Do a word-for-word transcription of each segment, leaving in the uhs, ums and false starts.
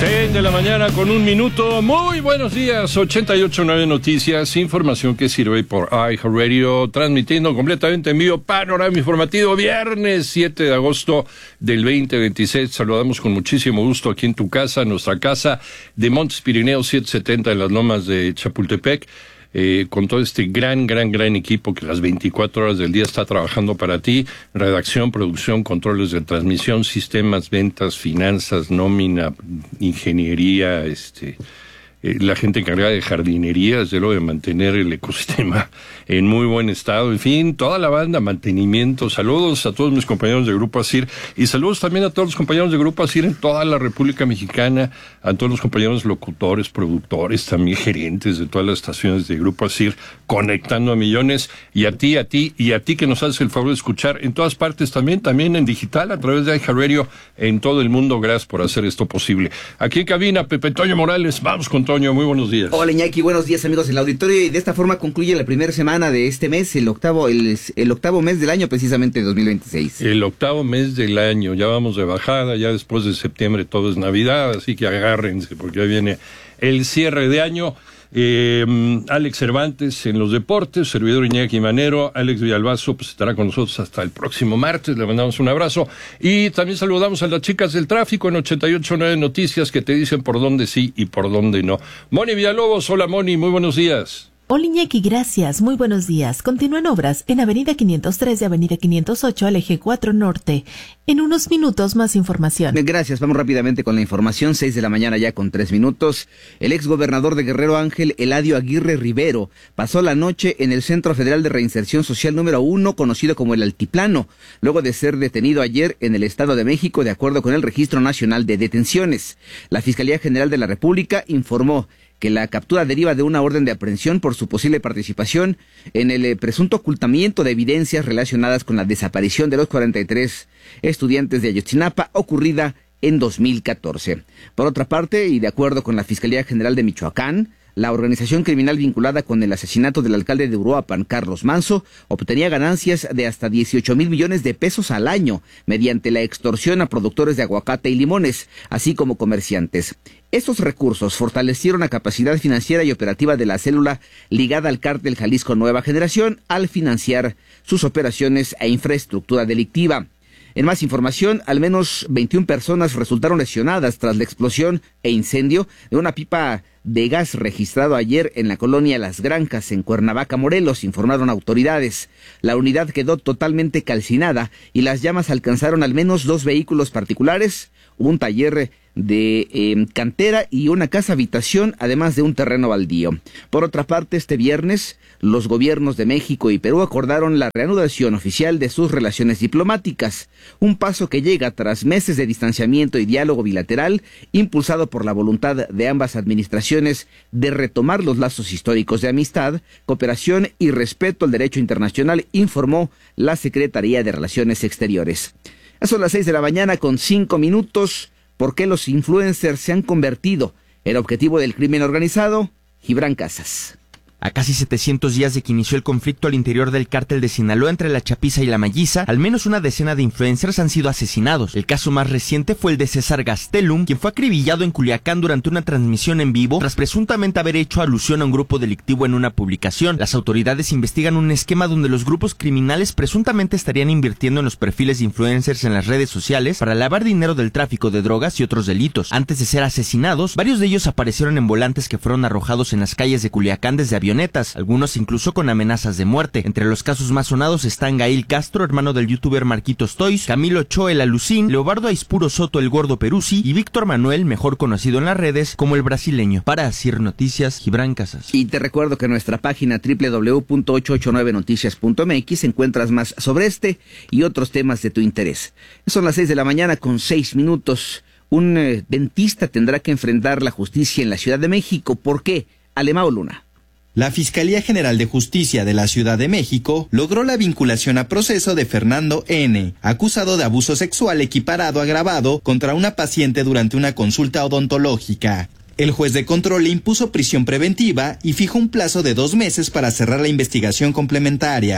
seis de la mañana con un minuto. Muy buenos días. ochenta y ocho punto nueve Noticias, información que sirve por iHeartRadio, transmitiendo completamente en vivo panorama informativo viernes siete de agosto del veinte veintiséis. Saludamos con muchísimo gusto aquí en tu casa, nuestra casa de Montes Pirineos setecientos setenta en las lomas de Chapultepec. Eh, con todo este gran, gran, gran equipo que las veinticuatro horas del día está trabajando para ti, redacción, producción, controles de transmisión, sistemas, ventas, finanzas, nómina, ingeniería, este, eh, la gente encargada de jardinería, desde luego de mantener el ecosistema en muy buen estado, en fin, toda la banda, mantenimiento. Saludos a todos mis compañeros de Grupo ASIR y saludos también a todos los compañeros de Grupo ASIR en toda la República Mexicana, a todos los compañeros locutores, productores, también gerentes de todas las estaciones de Grupo ASIR, conectando a millones, y a ti, a ti, y a ti que nos haces el favor de escuchar en todas partes también, también en digital, a través de iHeartRadio, en todo el mundo. Gracias por hacer esto posible. Aquí en cabina, Pepe Toño Morales. Vamos con Toño, muy buenos días. Hola Iñaki, buenos días amigos del auditorio, y de esta forma concluye la primera semana de este mes, el octavo, el, el octavo mes del año precisamente de dos mil veintiséis. El octavo mes del año, ya vamos de bajada, ya después de septiembre todo es Navidad, así que agárrense porque ahí viene el cierre de año. Eh, Alex Cervantes en los deportes, servidor Iñaki Manero, Alex Villalbazo pues estará con nosotros hasta el próximo martes, le mandamos un abrazo y también saludamos a las chicas del tráfico en ochenta y ocho punto nueve Noticias que te dicen por dónde sí y por dónde no. Moni Villalobos, hola Moni, muy buenos días. Hola Iñaki, gracias, muy buenos días. Continúan obras en Avenida quinientos tres y Avenida quinientos ocho al eje cuatro Norte. En unos minutos más información. Gracias, vamos rápidamente con la información, seis de la mañana ya con tres minutos. El ex gobernador de Guerrero Ángel Eladio Aguirre Rivero pasó la noche en el Centro Federal de Reinserción Social número uno, conocido como el Altiplano, luego de ser detenido ayer en el Estado de México de acuerdo con el Registro Nacional de Detenciones. La Fiscalía General de la República informó que la captura deriva de una orden de aprehensión por su posible participación en el eh, presunto ocultamiento de evidencias relacionadas con la desaparición de los cuarenta y tres estudiantes de Ayotzinapa ocurrida en dos mil catorce. Por otra parte, y de acuerdo con la Fiscalía General de Michoacán, la organización criminal vinculada con el asesinato del alcalde de Uruapan, Carlos Manso, obtenía ganancias de hasta dieciocho mil millones de pesos al año mediante la extorsión a productores de aguacate y limones, así como comerciantes. Estos recursos fortalecieron la capacidad financiera y operativa de la célula ligada al cártel Jalisco Nueva Generación al financiar sus operaciones e infraestructura delictiva. En más información, al menos veintiuna personas resultaron lesionadas tras la explosión e incendio de una pipa de gas registrado ayer en la colonia Las Granjas, en Cuernavaca, Morelos, informaron autoridades. La unidad quedó totalmente calcinada y las llamas alcanzaron al menos dos vehículos particulares, un taller de eh, cantera y una casa habitación, además de un terreno baldío. Por otra parte, este viernes, los gobiernos de México y Perú acordaron la reanudación oficial de sus relaciones diplomáticas, un paso que llega tras meses de distanciamiento y diálogo bilateral, impulsado por la voluntad de ambas administraciones de retomar los lazos históricos de amistad, cooperación y respeto al derecho internacional, informó la Secretaría de Relaciones Exteriores. Son las seis de la mañana con cinco minutos. ¿Por qué los influencers se han convertido en objetivo del crimen organizado? Gibran Casas. A casi setecientos días de que inició el conflicto al interior del cártel de Sinaloa entre la Chapiza y la Malliza, al menos una decena de influencers han sido asesinados. El caso más reciente fue el de César Gastelum, quien fue acribillado en Culiacán durante una transmisión en vivo tras presuntamente haber hecho alusión a un grupo delictivo en una publicación. Las autoridades investigan un esquema donde los grupos criminales presuntamente estarían invirtiendo en los perfiles de influencers en las redes sociales para lavar dinero del tráfico de drogas y otros delitos. Antes de ser asesinados, varios de ellos aparecieron en volantes que fueron arrojados en las calles de Culiacán desde aviones, algunos incluso con amenazas de muerte. Entre los casos más sonados están Gail Castro, hermano del youtuber Marquitos Toys, Camilo Ochoa el Alucín, Leobardo Aispuro Soto el Gordo Peruzzi y Víctor Manuel, mejor conocido en las redes como el brasileño. Para ASIR Noticias, Gibran Casas. Y te recuerdo que en nuestra página doble u doble u doble u punto ochocientos ochenta y nueve noticias punto m x encuentras más sobre este y otros temas de tu interés. Son las seis de la mañana con seis minutos. Un eh, dentista tendrá que enfrentar la justicia en la Ciudad de México. ¿Por qué? Alemao Luna. La Fiscalía General de Justicia de la Ciudad de México logró la vinculación a proceso de Fernando N., acusado de abuso sexual equiparado agravado contra una paciente durante una consulta odontológica. El juez de control le impuso prisión preventiva y fijó un plazo de dos meses para cerrar la investigación complementaria.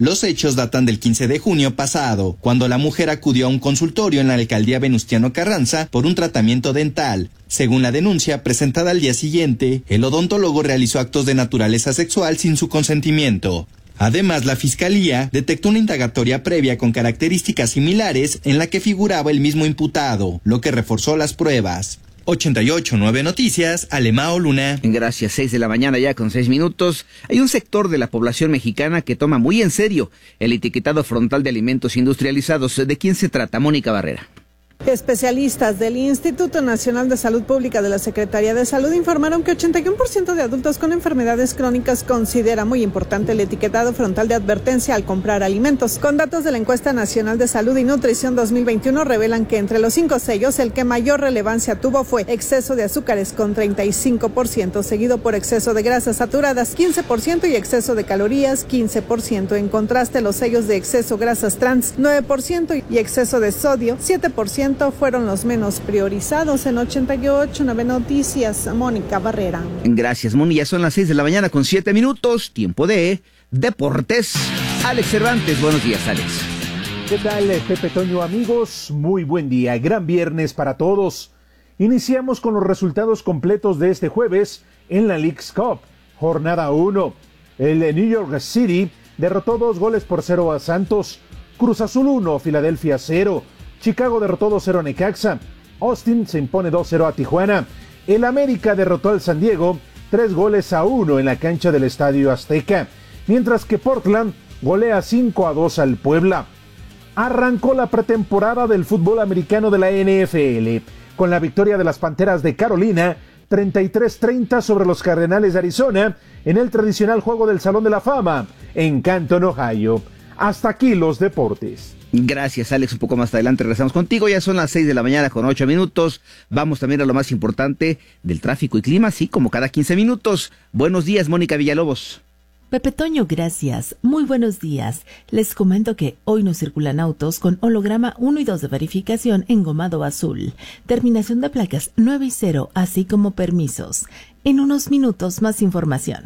Los hechos datan del quince de junio pasado, cuando la mujer acudió a un consultorio en la alcaldía Venustiano Carranza por un tratamiento dental. Según la denuncia presentada al día siguiente, el odontólogo realizó actos de naturaleza sexual sin su consentimiento. Además, la Fiscalía detectó una indagatoria previa con características similares en la que figuraba el mismo imputado, lo que reforzó las pruebas. ochenta y ocho punto nueve Noticias, Alemao Luna. Gracias, seis de la mañana ya con seis minutos. Hay un sector de la población mexicana que toma muy en serio el etiquetado frontal de alimentos industrializados. ¿De quién se trata? Mónica Barrera. Especialistas del Instituto Nacional de Salud Pública de la Secretaría de Salud informaron que ochenta y uno por ciento de adultos con enfermedades crónicas considera muy importante el etiquetado frontal de advertencia al comprar alimentos. Con datos de la Encuesta Nacional de Salud y Nutrición dos mil veintiuno revelan que entre los cinco sellos el que mayor relevancia tuvo fue exceso de azúcares con treinta y cinco por ciento, seguido por exceso de grasas saturadas quince por ciento y exceso de calorías quince por ciento. En contraste, los sellos de exceso grasas trans nueve por ciento y exceso de sodio siete por ciento fueron los menos priorizados. En ochenta y ocho punto nueve Noticias, Mónica Barrera. Gracias, Moni. Ya son las seis de la mañana con siete minutos. Tiempo de deportes. Alex Cervantes, buenos días, Alex. ¿Qué tal, Pepe Toño, amigos? Muy buen día. Gran viernes para todos. Iniciamos con los resultados completos de este jueves en la Leagues Cup. Jornada uno. El New York City derrotó dos goles por cero a Santos. Cruz Azul uno, Filadelfia cero. Chicago derrotó dos cero a Necaxa. Austin se impone dos cero a Tijuana. El América derrotó al San Diego tres goles a uno en la cancha del Estadio Azteca. Mientras que Portland golea cinco a dos al Puebla. Arrancó la pretemporada del fútbol americano de la N F L con la victoria de las Panteras de Carolina treinta y tres treinta sobre los Cardenales de Arizona en el tradicional juego del Salón de la Fama en Canton, Ohio. Hasta aquí los deportes. Gracias, Alex. Un poco más adelante regresamos contigo. Ya son las seis de la mañana con ocho minutos. Vamos también a lo más importante del tráfico y clima, así como cada quince minutos. Buenos días, Mónica Villalobos. Pepe Toño, gracias. Muy buenos días. Les comento que hoy no circulan autos con holograma uno y dos de verificación engomado azul. Terminación de placas nueve y cero, así como permisos. En unos minutos más información.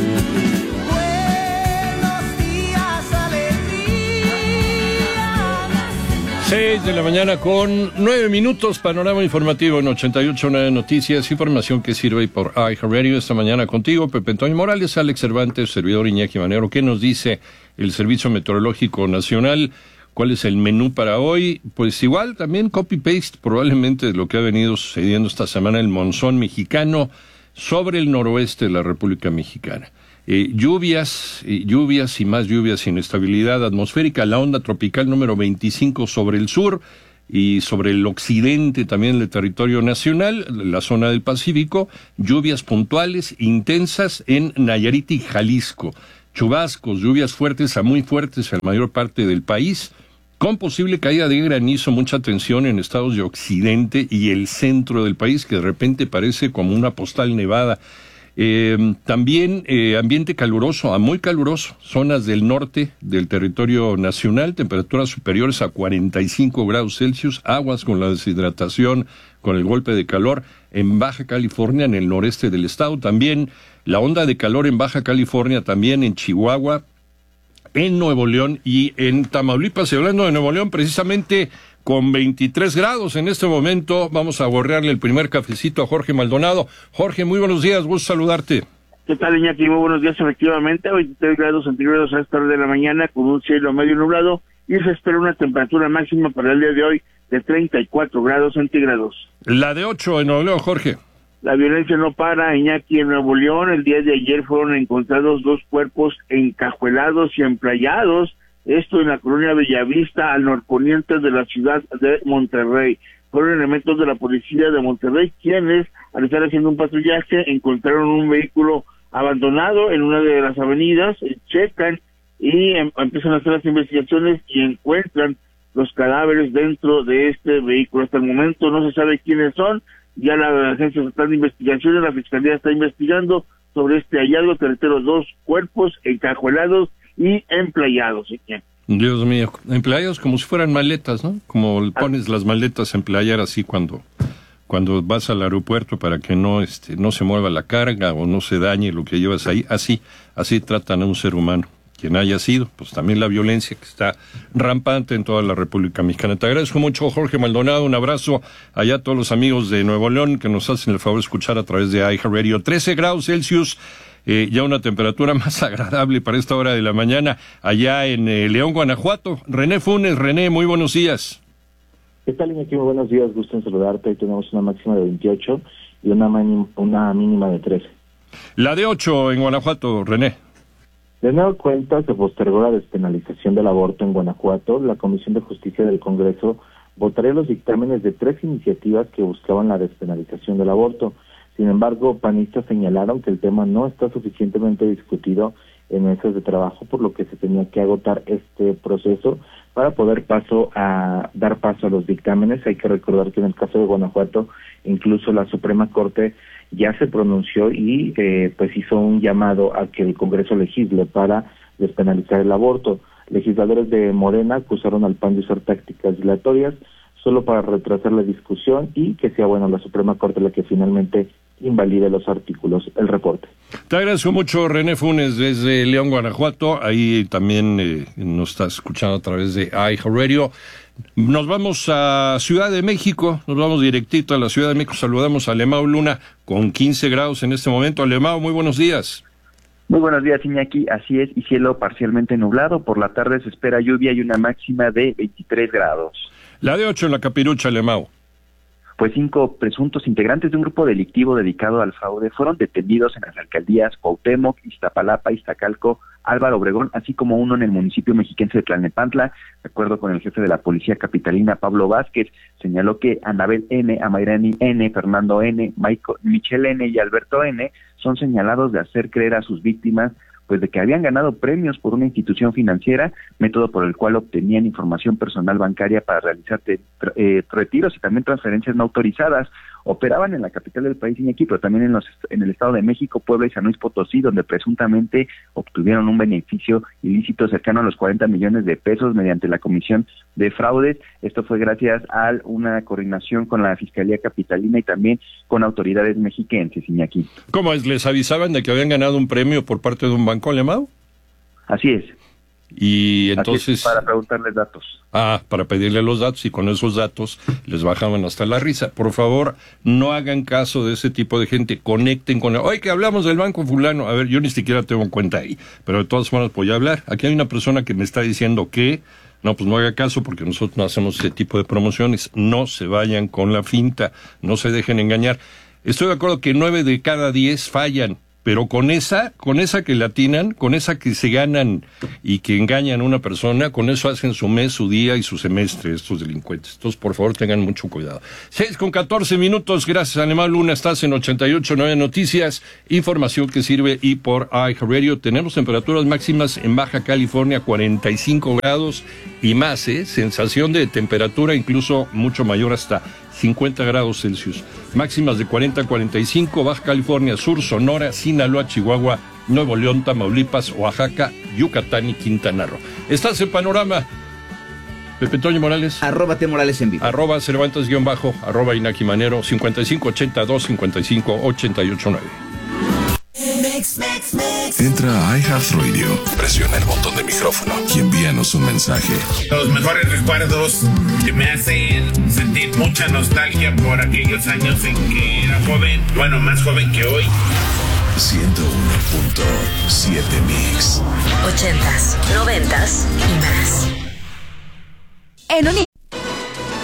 seis de la mañana con nueve minutos, panorama informativo en ochenta y ocho punto nueve Noticias, información que sirve por iHeartRadio. Esta mañana contigo, Pepe Antonio Morales, Alex Cervantes, servidor Iñaki Manero. ¿Qué nos dice el Servicio Meteorológico Nacional? ¿Cuál es el menú para hoy? Pues igual, también copy-paste probablemente de lo que ha venido sucediendo esta semana, el monzón mexicano sobre el noroeste de la República Mexicana. Eh, lluvias, eh, lluvias y más lluvias, inestabilidad atmosférica, la onda tropical número veinticinco sobre el sur y sobre el occidente también del territorio nacional, la zona del Pacífico, lluvias puntuales, intensas en Nayarit y Jalisco, chubascos, lluvias fuertes a muy fuertes en la mayor parte del país, con posible caída de granizo, mucha atención en estados de occidente y el centro del país, que de repente parece como una postal nevada. Eh, también eh, ambiente caluroso, a muy caluroso, zonas del norte del territorio nacional, temperaturas superiores a cuarenta y cinco grados Celsius, aguas con la deshidratación, con el golpe de calor en Baja California, en el noreste del estado, también la onda de calor en Baja California, también en Chihuahua, en Nuevo León y en Tamaulipas. Y hablando de Nuevo León, precisamente con veintitrés grados en este momento, vamos a borrearle el primer cafecito a Jorge Maldonado. Jorge, muy buenos días, gusto saludarte. ¿Qué tal, Iñaki? Muy buenos días, efectivamente, veintitrés grados centígrados a esta hora de la mañana con un cielo medio nublado y se espera una temperatura máxima para el día de hoy de treinta y cuatro grados centígrados. La de ocho en Nuevo León, Jorge. La violencia no para, Iñaki, en Nuevo León. El día de ayer fueron encontrados dos cuerpos encajuelados y emplayados, esto en la colonia Bellavista, al norponiente de la ciudad de Monterrey. Fueron elementos de la policía de Monterrey quienes, al estar haciendo un patrullaje, encontraron un vehículo abandonado en una de las avenidas, checan y em- empiezan a hacer las investigaciones y encuentran los cadáveres dentro de este vehículo. Hasta el momento no se sabe quiénes son. Ya la Agencia Estatal de Investigaciones, la Fiscalía está investigando sobre este hallazgo. Tercero, dos cuerpos encajuelados y emplayados. ¿Sí? Dios mío, emplayados como si fueran maletas, ¿no? Como pones las maletas a emplayar así cuando cuando vas al aeropuerto para que no este no se mueva la carga o no se dañe lo que llevas ahí. Así, así tratan a un ser humano. quien haya sido, pues también la violencia que está rampante en toda la República Mexicana. Te agradezco mucho, Jorge Maldonado, un abrazo allá a todos los amigos de Nuevo León que nos hacen el favor de escuchar a través de iHeartRadio. trece grados Celsius, eh, ya una temperatura más agradable para esta hora de la mañana, allá en eh, León, Guanajuato. René Funes, René, muy buenos días. ¿Qué tal, Iñaki? Muy buenos días, gusto en saludarte. Hoy tenemos una máxima de veintiocho y una, mani- una mínima de trece. La de ocho en Guanajuato, René. De nueva cuenta, se postergó la despenalización del aborto en Guanajuato. La Comisión de Justicia del Congreso votaría los dictámenes de tres iniciativas que buscaban la despenalización del aborto. Sin embargo, panistas señalaron que el tema no está suficientemente discutido en mesas de trabajo, por lo que se tenía que agotar este proceso para poder paso a dar paso a los dictámenes. Hay que recordar que en el caso de Guanajuato, incluso la Suprema Corte ya se pronunció y eh, pues hizo un llamado a que el Congreso legisle para despenalizar el aborto. Legisladores de Morena acusaron al P A N de usar tácticas dilatorias solo para retrasar la discusión y que sea, bueno, la Suprema Corte la que finalmente invalide los artículos. El reporte. Te agradezco mucho, René Funes, desde León, Guanajuato. Ahí también eh, nos estás escuchando a través de iHeartRadio. Nos vamos a Ciudad de México, nos vamos directito a la Ciudad de México. Saludamos a Alemão Luna con quince grados en este momento. Alemão, muy buenos días. Muy buenos días, Iñaki. Así es, y cielo parcialmente nublado. Por la tarde se espera lluvia y una máxima de veintitrés grados. La de ocho en la Capirucha, Alemão. Pues cinco presuntos integrantes de un grupo delictivo dedicado al fraude fueron detenidos en las alcaldías Cuauhtémoc, Iztapalapa, Iztacalco, Álvaro Obregón, así como uno en el municipio mexiquense de Tlalnepantla. De acuerdo con el jefe de la policía capitalina, Pablo Vázquez, señaló que Anabel N., Amairani N., Fernando N., Michael, Michelle N. y Alberto N. son señalados de hacer creer a sus víctimas pues de que habían ganado premios por una institución financiera, método por el cual obtenían información personal bancaria para realizar eh, retiros y también transferencias no autorizadas. Operaban en la capital del país, Iñaki, pero también en, los, en el Estado de México, Puebla y San Luis Potosí, donde presuntamente obtuvieron un beneficio ilícito cercano a los cuarenta millones de pesos mediante la comisión de fraudes. Esto fue gracias a una coordinación con la Fiscalía Capitalina y también con autoridades mexiquenses, Iñaki. ¿Cómo es? ¿Les avisaban de que habían ganado un premio por parte de un banco alemán? Así es. Y entonces... Así es, para preguntarles datos. Ah, para pedirle los datos, y con esos datos les bajaban hasta la risa. Por favor, no hagan caso de ese tipo de gente, conecten con... Oye, que hablamos del banco fulano. A ver, yo ni siquiera tengo cuenta ahí, pero de todas formas voy a hablar. Aquí hay una persona que me está diciendo que... No, pues no haga caso, porque nosotros no hacemos ese tipo de promociones. No se vayan con la finta, no se dejen engañar. Estoy de acuerdo que nueve de cada diez fallan, pero con esa, con esa que latinan, con esa que se ganan y que engañan a una persona, con eso hacen su mes, su día y su semestre estos delincuentes. Entonces, por favor, tengan mucho cuidado. Seis con catorce minutos, gracias, Alemão Luna, estás en ochenta y ocho punto nueve Noticias, información que sirve, y por iHeartRadio. Tenemos temperaturas máximas en Baja California, cuarenta y cinco grados y más, ¿eh? Sensación de temperatura incluso mucho mayor, hasta cincuenta grados Celsius. Máximas de cuarenta a cuarenta y cinco, Baja California Sur, Sonora, Sinaloa, Chihuahua, Nuevo León, Tamaulipas, Oaxaca, Yucatán y Quintana Roo. Estás en Panorama. Pepe Toño Morales. Arroba T Morales en vivo. Arroba Cervantes guión bajo, arroba Inaki Manero, cincuenta y cinco ochenta y dos, cincuenta y cinco ochenta y ocho nueve. Entra a iHeartRadio, presiona el botón de micrófono y envíanos un mensaje. Los mejores recuerdos que me hacen sentir mucha nostalgia por aquellos años en que era joven, bueno, más joven que hoy. ciento uno punto siete Mix. Ochentas, noventas y más. En Uni